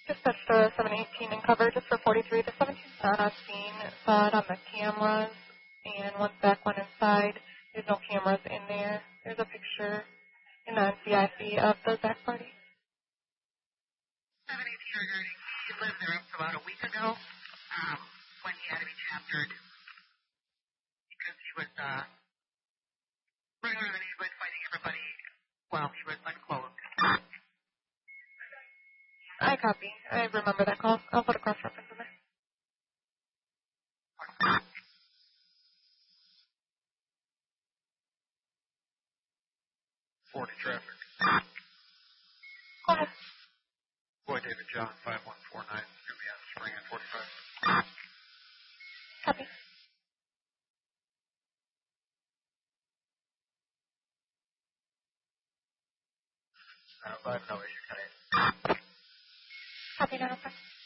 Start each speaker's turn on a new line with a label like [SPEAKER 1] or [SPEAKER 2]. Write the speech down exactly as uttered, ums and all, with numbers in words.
[SPEAKER 1] Dispatch to seven eighteen and cover just for forty-three. The seventeen's not on scene. Saw it on the cameras, and once back went inside, there's no cameras in there. There's a picture in the N C I C of the Zach party.
[SPEAKER 2] seven eighteen regarding, he lived there up to about a week ago um, when he had to be chaptered because he was uh, regular than he was fighting everybody while he was unclothed.
[SPEAKER 1] I copy. I remember that call. I'll put a cross-reference in there.
[SPEAKER 3] forty traffic.
[SPEAKER 1] Go ahead.
[SPEAKER 3] Boy, David John, five one four nine, New Miami, Spring at forty-five.
[SPEAKER 1] Copy.
[SPEAKER 3] Uh, five, no issue, can I?
[SPEAKER 1] Copy, nine oh five.